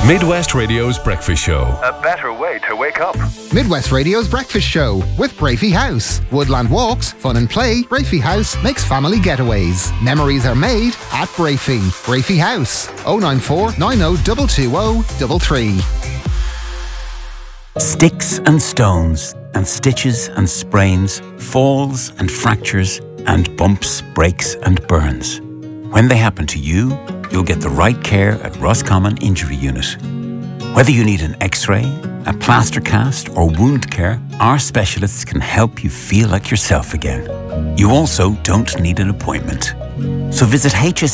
Midwest Radio's Breakfast Show. A better way to wake up. Midwest Radio's Breakfast Show with Brafey House. Woodland walks, fun and play. Brafey House makes family getaways. Memories are made at Brafey. Brafey House. 094 90 220 Sticks and stones and stitches and sprains, falls and fractures and bumps, breaks and burns. When they happen to you, you'll get the right care at Roscommon Injury Unit. Whether you need an X-ray, a plaster cast or wound care, our specialists can help you feel like yourself again. You also don't need an appointment. So visit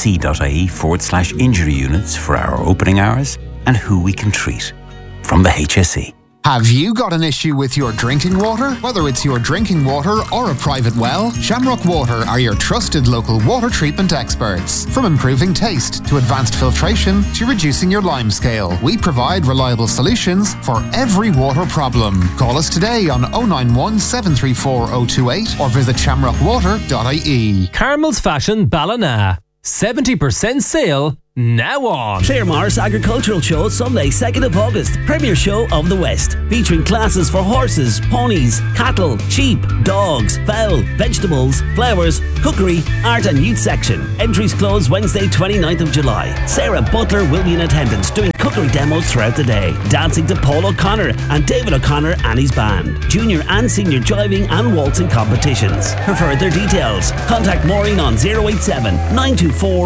hse.ie/injury units for our opening hours and who we can treat. From the HSE. Have you got an issue with your drinking water? Whether it's your drinking water or a private well, Shamrock Water are your trusted local water treatment experts. From improving taste to advanced filtration to reducing your lime scale, we provide reliable solutions for every water problem. Call us today on 091 734 028 or visit shamrockwater.ie. Carmel's Fashion Ballina. 70% sale now on. Claremorris Agricultural Show Sunday 2nd of August. Premier show of the West. Featuring classes for horses, ponies, cattle, sheep, dogs, fowl, vegetables, flowers, cookery, art and youth section. Entries close Wednesday 29th of July. Sarah Butler will be in attendance doing cookery demos throughout the day. Dancing to Paul O'Connor and David O'Connor and his band. Junior and senior jiving and waltzing competitions. For further details, contact Maureen on 087 924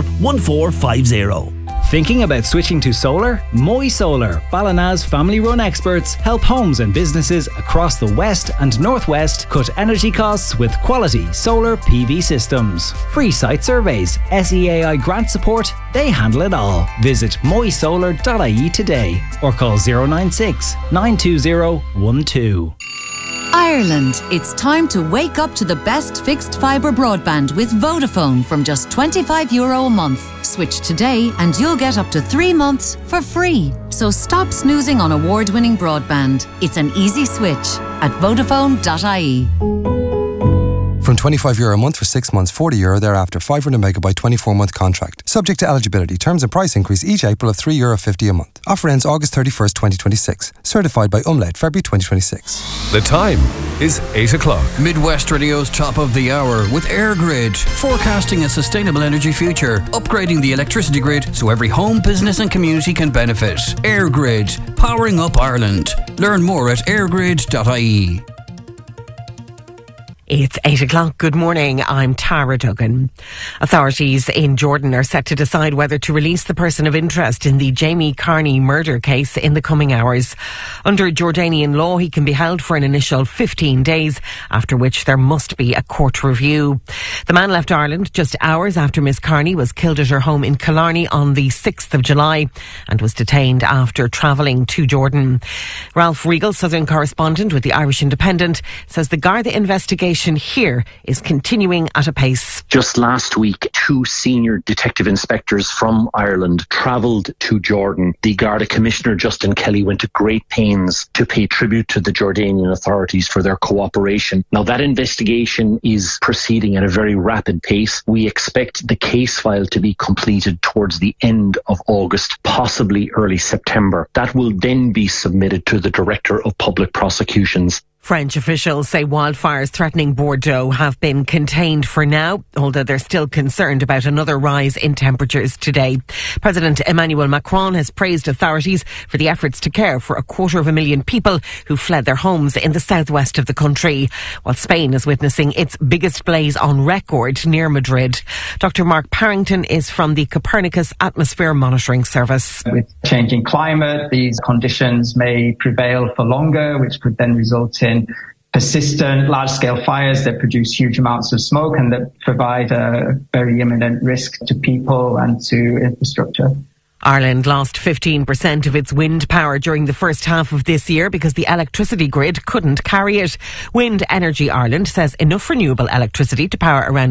1450. Thinking about switching to solar? Moy Solar, Ballina's family-run experts, help homes and businesses across the West and Northwest cut energy costs with quality solar PV systems. Free site surveys, SEAI grant support, they handle it all. Visit moysolar.ie today or call 096 920 12. Ireland, it's time to wake up to the best fixed fibre broadband with Vodafone from just €25 a month. Switch today and you'll get up to 3 months for free. So stop snoozing on award-winning broadband. It's an easy switch at Vodafone.ie. From €25 a month for 6 months, €40 thereafter, 500 megabyte 24-month contract. Subject to eligibility. Terms and price increase each April of €3.50 a month. Offer ends August 31st, 2026. Certified by Umlaut, February 2026. The time is 8 o'clock. Midwest Radio's top of the hour with EirGrid. Forecasting a sustainable energy future. Upgrading the electricity grid so every home, business and community can benefit. EirGrid. Powering up Ireland. Learn more at eirgrid.ie. It's 8 o'clock. Good morning. I'm Tara Duggan. Authorities in Jordan are set to decide whether to release the person of interest in the Jamie Carney murder case in the coming hours. Under Jordanian law, he can be held for an initial 15 days, after which there must be a court review. The man left Ireland just hours after Miss Carney was killed at her home in Killarney on the 6th of July and was detained after travelling to Jordan. Ralph Regal, Southern correspondent with the Irish Independent, says the Garda investigation here is continuing at a pace. Just last week, 2 senior detective inspectors from Ireland travelled to Jordan. The Garda Commissioner, Justin Kelly, went to great pains to pay tribute to the Jordanian authorities for their cooperation. Now, that investigation is proceeding at a very rapid pace. We expect the case file to be completed towards the end of August, possibly early September. That will then be submitted to the Director of Public Prosecutions. French officials say wildfires threatening Bordeaux have been contained for now, although they're still concerned about another rise in temperatures today. President Emmanuel Macron has praised authorities for the efforts to care for 250,000 people who fled their homes in the southwest of the country, while Spain is witnessing its biggest blaze on record near Madrid. Dr. Mark Parrington is from the Copernicus Atmosphere Monitoring Service. With changing climate, these conditions may prevail for longer, which could then result in persistent large-scale fires that produce huge amounts of smoke and that provide a very imminent risk to people and to infrastructure. Ireland lost 15% of its wind power during the first half of this year because the electricity grid couldn't carry it. Wind Energy Ireland says enough renewable electricity to power around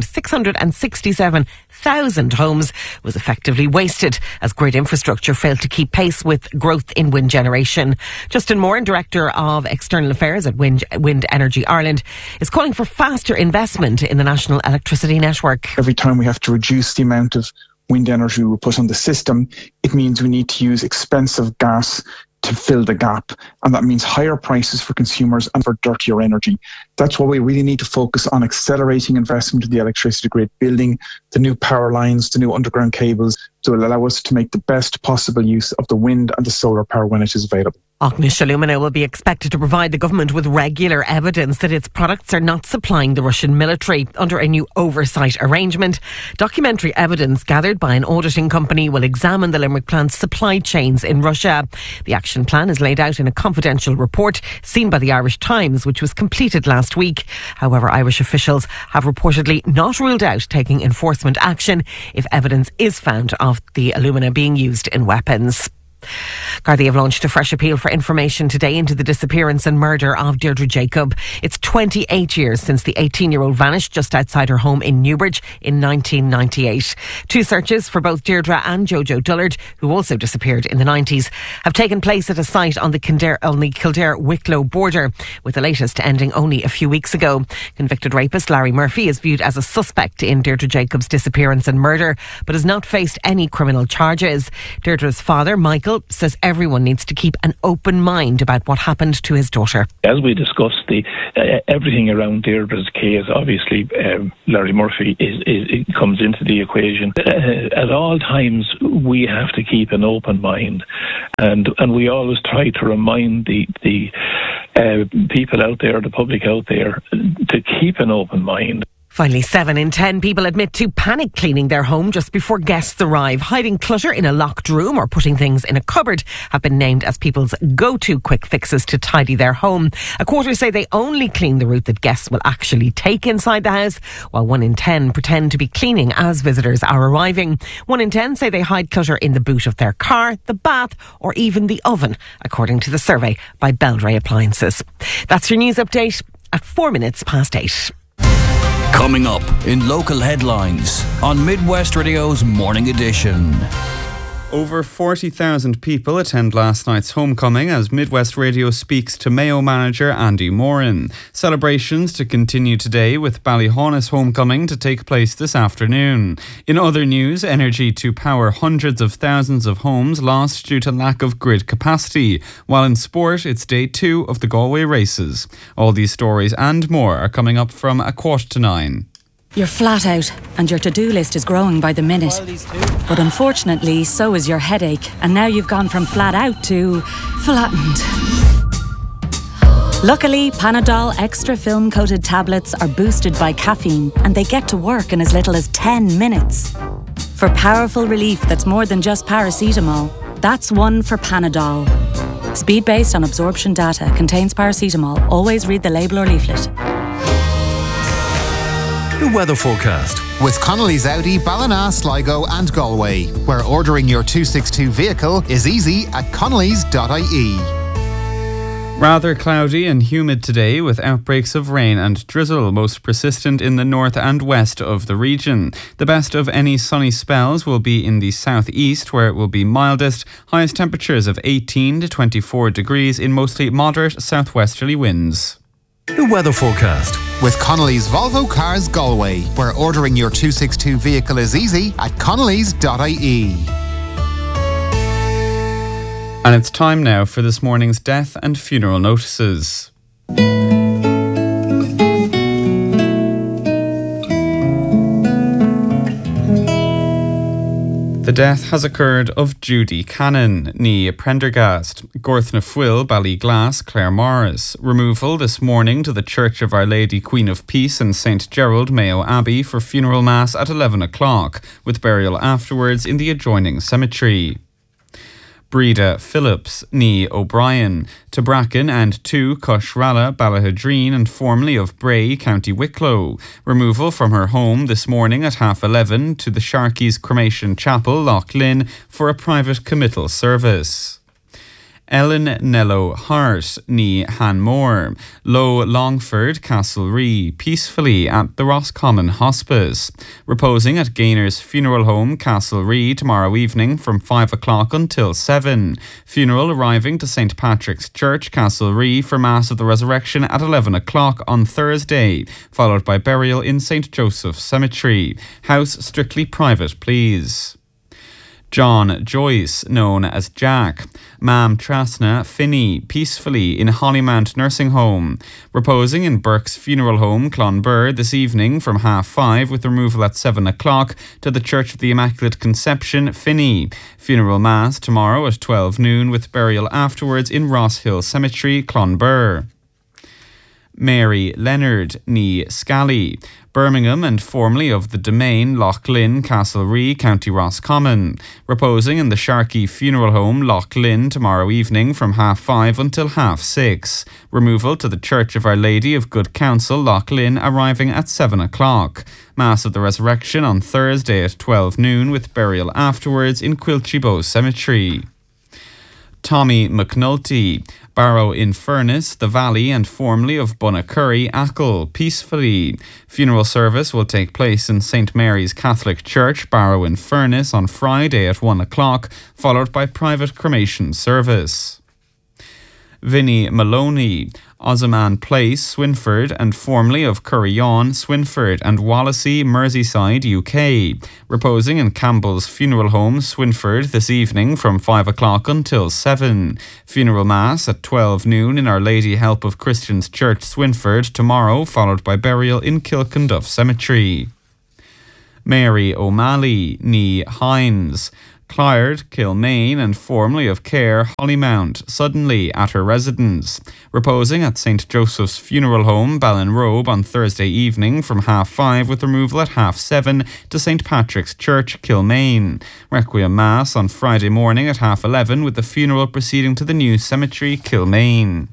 667,000 homes was effectively wasted as grid infrastructure failed to keep pace with growth in wind generation. Justin Moran, Director of External Affairs at Wind Energy Ireland, is calling for faster investment in the national electricity network. Every time we have to reduce the amount of wind energy we put on the system, it means we need to use expensive gas to fill the gap. And that means higher prices for consumers and for dirtier energy. That's why we really need to focus on accelerating investment in the electricity grid, building the new power lines, the new underground cables to allow us to make the best possible use of the wind and the solar power when it is available. Ocnish Alumina will be expected to provide the government with regular evidence that its products are not supplying the Russian military under a new oversight arrangement. Documentary evidence gathered by an auditing company will examine the Limerick plant's supply chains in Russia. The action plan is laid out in a confidential report seen by the Irish Times, which was completed last week. However, Irish officials have reportedly not ruled out taking enforcement action if evidence is found of the alumina being used in weapons. Gardaí have launched a fresh appeal for information today into the disappearance and murder of Deirdre Jacob. It's 28 years since the 18-year-old vanished just outside her home in Newbridge in 1998. Two searches for both Deirdre and Jojo Dullard, who also disappeared in the 90s, have taken place at a site on the Kildare-Wicklow border, with the latest ending only a few weeks ago. Convicted rapist Larry Murphy is viewed as a suspect in Deirdre Jacob's disappearance and murder, but has not faced any criminal charges. Deirdre's father, Michael, says everyone needs to keep an open mind about what happened to his daughter. As we discussed, everything around Deirdre's case, obviously Larry Murphy comes into the equation. At all times, we have to keep an open mind, and we always try to remind the people out there, the public out there, to keep an open mind. Finally, 7 in 10 people admit to panic cleaning their home just before guests arrive. Hiding clutter in a locked room or putting things in a cupboard have been named as people's go-to quick fixes to tidy their home. A quarter say they only clean the route that guests will actually take inside the house, while 1 in 10 pretend to be cleaning as visitors are arriving. 1 in 10 say they hide clutter in the boot of their car, the bath, or even the oven, according to the survey by Beldray Appliances. That's your news update at 8:04. Coming up in local headlines on Midwest Radio's Morning Edition. Over 40,000 people attend last night's homecoming as Midwest Radio speaks to Mayo manager Andy Moran. Celebrations to continue today with Ballyhaunis homecoming to take place this afternoon. In other news, energy to power hundreds of thousands of homes lost due to lack of grid capacity. While in sport, it's day 2 of the Galway races. All these stories and more are coming up from 8:45. You're flat out and your to-do list is growing by the minute. But unfortunately, so is your headache, and now you've gone from flat out to flattened. Luckily, Panadol Extra film-coated tablets are boosted by caffeine and they get to work in as little as 10 minutes. For powerful relief that's more than just paracetamol, that's one for Panadol. Speed based on absorption data, contains paracetamol. Always read the label or leaflet. The weather forecast with Connolly's Audi, Ballina, Sligo and Galway, where ordering your 262 vehicle is easy at connellys.ie. Rather cloudy and humid today with outbreaks of rain and drizzle, most persistent in the north and west of the region. The best of any sunny spells will be in the southeast, where it will be mildest, highest temperatures of 18 to 24 degrees in mostly moderate southwesterly winds. The weather forecast with Connolly's Volvo Cars Galway, where ordering your 262 vehicle is easy at connellys.ie. And it's time now for this morning's death and funeral notices. The death has occurred of Judy Cannon, ní Prendergast, Gorth na Fuil, Ballyglass, Clare Morris. Removal this morning to the Church of Our Lady Queen of Peace in St Gerald, Mayo Abbey for funeral mass at 11 o'clock, with burial afterwards in the adjoining cemetery. Breda Phillips, ní O'Brien, to Bracken and to Cushralla, Ballahadreen and formerly of Bray, County Wicklow. Removal from her home this morning at 11:30 to the Sharkies Cremation Chapel, Lough Lynn, for a private committal service. Ellen Nello Hart ní Hanmore, Low Longford Castlerea, peacefully at the Roscommon Hospice. Reposing at Gainer's Funeral Home, Castlerea, tomorrow evening from 5 o'clock until 7. Funeral arriving to St. Patrick's Church, Castlerea, for Mass of the Resurrection at 11 o'clock on Thursday, followed by burial in St. Joseph's Cemetery. House strictly private, please. John Joyce, known as Jack, Mam Trasna Finney, peacefully in Hollymount Nursing Home. Reposing in Burke's Funeral Home, Clonbur, this evening from 5:30 with removal at 7 o'clock to the Church of the Immaculate Conception, Finney. Funeral Mass tomorrow at 12 noon with burial afterwards in Ross Hill Cemetery, Clonbur. Mary Leonard ní Scally, Birmingham and formerly of the Domain, Loch Lynn, Castlerea, County Roscommon. Reposing in the Sharkey Funeral Home, Loch Lynn, tomorrow evening from 5:30 until 6:30. Removal to the Church of Our Lady of Good Counsel, Loch Lynn, arriving at 7 o'clock. Mass of the Resurrection on Thursday at 12 noon with burial afterwards in Quilchie Cemetery. Tommy McNulty, Barrow in Furness, the Valley and formerly of Bunnacurry, Achill, peacefully. Funeral service will take place in St. Mary's Catholic Church, Barrow in Furness on Friday at 1 o'clock, followed by private cremation service. Vinnie Maloney, Ozaman Place, Swinford, and formerly of Curryawn, Swinford, and Wallasey, Merseyside, UK. Reposing in Campbell's Funeral Home, Swinford, this evening from 5 o'clock until 7. Funeral Mass at 12 noon in Our Lady Help of Christians Church, Swinford, tomorrow, followed by burial in Kilkenduff Cemetery. Mary O'Malley ní Hines, Clyde, Kilmaine, and formerly of Care, Hollymount, suddenly at her residence. Reposing at St. Joseph's Funeral Home, Ballinrobe, on Thursday evening from 5:30 with removal at 7:30 to St. Patrick's Church, Kilmaine. Requiem Mass on Friday morning at 11:30 with the funeral proceeding to the new cemetery, Kilmaine.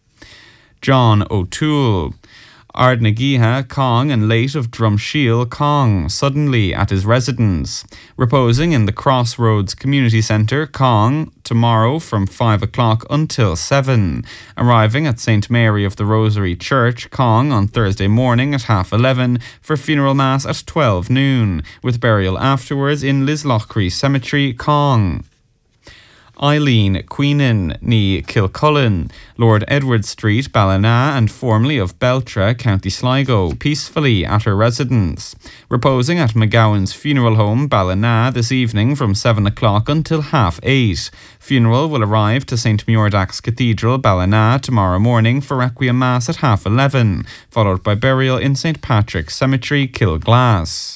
John O'Toole, Ardnagiha Kong and late of Drumshiel Kong, suddenly at his residence. Reposing in the Crossroads Community Centre, Kong, tomorrow from 5 o'clock until 7. Arriving at St. Mary of the Rosary Church, Kong, on Thursday morning at 11:30 for funeral mass at 12 noon, with burial afterwards in Lislochry Cemetery, Kong. Eileen Queenan ní Kilcullen, Lord Edward Street, Ballina, and formerly of Beltra, County Sligo, peacefully at her residence. Reposing at McGowan's Funeral Home, Ballina, this evening from 7 o'clock until 8:30. Funeral will arrive to St. Muirdax Cathedral, Ballina, tomorrow morning for Requiem Mass at 11:30, followed by burial in St. Patrick's Cemetery, Kilglass.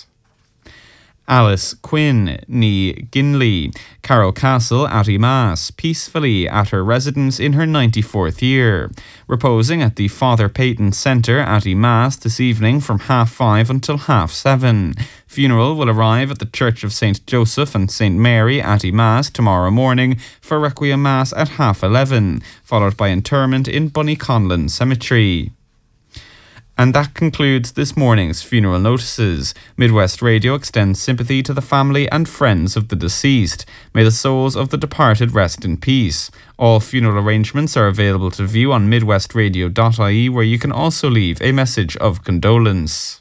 Alice Quinn ní Ginley, Carrow Castle, Atty Mass, peacefully at her residence in her 94th year. Reposing at the Father Peyton Centre, Atty Mass, this evening from 5:30 until 7:30. Funeral will arrive at the Church of St. Joseph and St. Mary, Atty Mass, tomorrow morning for Requiem Mass at 11:30, followed by interment in Bunnyconlon Cemetery. And that concludes this morning's funeral notices. Midwest Radio extends sympathy to the family and friends of the deceased. May the souls of the departed rest in peace. All funeral arrangements are available to view on midwestradio.ie, where you can also leave a message of condolence.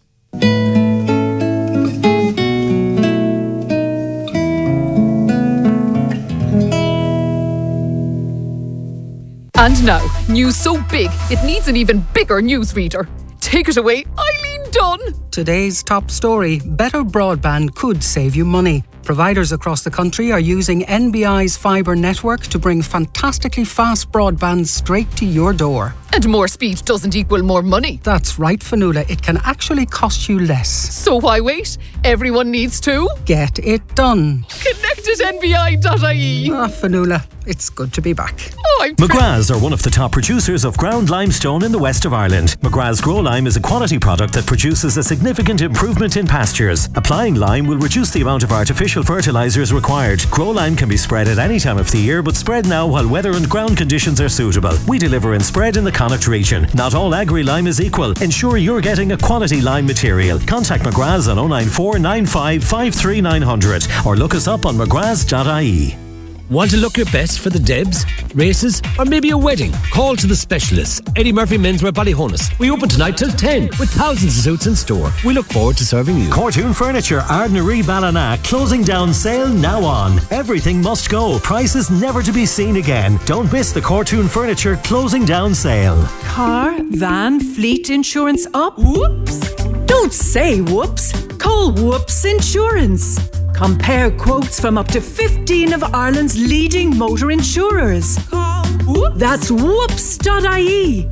And now, news so big, it needs an even bigger newsreader. Take it away, Eileen Dunn. Today's top story: better broadband could save you money. Providers across the country are using NBI's fibre network to bring fantastically fast broadband straight to your door. And more speed doesn't equal more money. That's right, Fionnuala. It can actually cost you less. So why wait? Everyone needs to get it done. Connect at nbi.ie. Fionnuala, it's good to be back. McGrath's are one of the top producers of ground limestone in the west of Ireland. McGrath's Grow Lime is a quality product that produces a significant improvement in pastures. Applying lime will reduce the amount of artificial fertilisers required. Grow Lime can be spread at any time of the year, but spread now while weather and ground conditions are suitable. We deliver and spread in the Connacht region. Not all agri-lime is equal. Ensure you're getting a quality lime material. Contact McGrath's on 094 95 53 900 or look us up on mcgraths.ie. Want to look your best for the Debs, races, or maybe a wedding? Call to the specialists. Eddie Murphy Menswear Ballyhonus. We open tonight till 10 with thousands of suits in store. We look forward to serving you. Cortoon Furniture, Ardnaree Ballina. Closing down sale now on. Everything must go. Prices never to be seen again. Don't miss the Cortoon Furniture closing down sale. Car, van, fleet insurance up? Whoops! Don't say whoops. Call Whoops Insurance. Compare quotes from up to 15 of Ireland's leading motor insurers. Call Whoops. That's whoops.ie.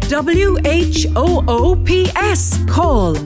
WHOOPS. Call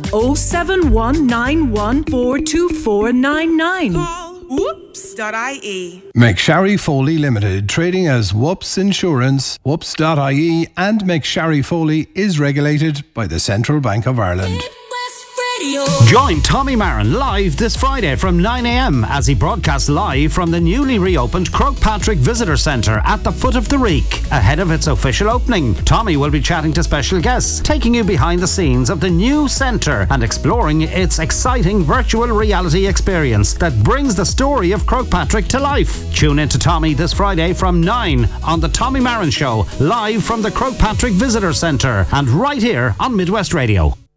07191424499. Call whoops.ie. McSharry Foley Limited, trading as Whoops Insurance, whoops.ie, and McSharry Foley is regulated by the Central Bank of Ireland. Join Tommy Marin live this Friday from 9 a.m. as he broadcasts live from the newly reopened Croagh-Patrick Visitor Centre at the foot of the Reek. Ahead of its official opening, Tommy will be chatting to special guests, taking you behind the scenes of the new centre and exploring its exciting virtual reality experience that brings the story of Croagh-Patrick to life. Tune in to Tommy this Friday from 9 on the Tommy Marin Show, live from the Croagh-Patrick Visitor Centre and right here on Midwest Radio.